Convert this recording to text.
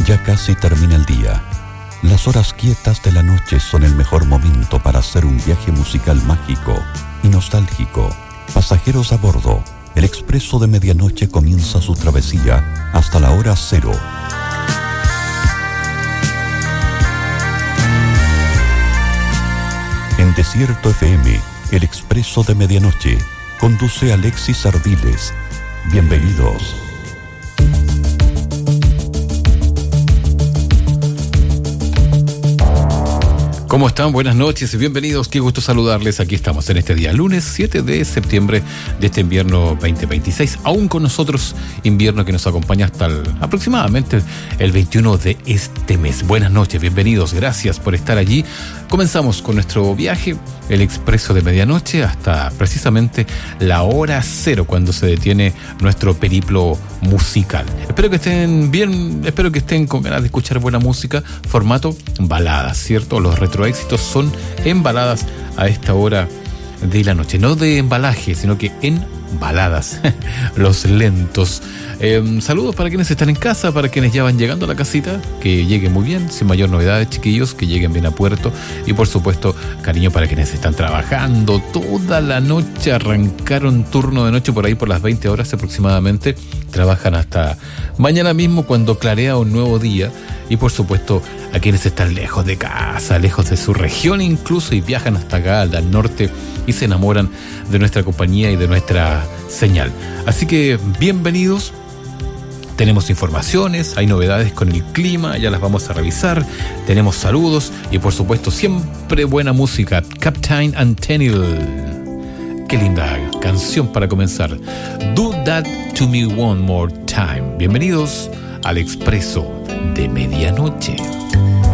Ya casi termina el día. Las horas quietas de la noche son el mejor momento para hacer un viaje musical mágico y nostálgico. Pasajeros a bordo, el expreso de medianoche comienza su travesía hasta la hora cero. En Desierto FM, el expreso de medianoche, conduce Alexis Ardiles. Bienvenidos. ¿Cómo están? Buenas noches y bienvenidos. Qué gusto saludarles. Aquí estamos en este día, lunes 7 de septiembre de este invierno 2026. Aún con nosotros, invierno que nos acompaña hasta aproximadamente el 21 de este mes. Buenas noches, bienvenidos. Gracias por estar allí. Comenzamos con nuestro viaje, el expreso de medianoche, hasta precisamente la hora cero, cuando se detiene nuestro periplo musical. Espero que estén bien, espero que estén con ganas de escuchar buena música, formato baladas, ¿cierto? Los retroéxitos son en baladas a esta hora de la noche, no de embalaje, sino que en baladas, los lentos. Saludos para quienes están en casa, para quienes ya van llegando a la casita, que lleguen muy bien, sin mayor novedades, chiquillos, que lleguen bien a puerto, y por supuesto cariño para quienes están trabajando toda la noche, arrancaron turno de noche por ahí por las 20 horas aproximadamente, trabajan hasta mañana mismo cuando clarea un nuevo día, y por supuesto a quienes están lejos de casa, lejos de su región incluso, y viajan hasta acá al norte y se enamoran de nuestra compañía y de nuestra señal. Así que bienvenidos. Tenemos informaciones, hay novedades con el clima, ya las vamos a revisar. Tenemos saludos y por supuesto siempre buena música. Captain Antenil. Qué linda canción para comenzar. Do That To Me One More Time. Bienvenidos al expreso de medianoche.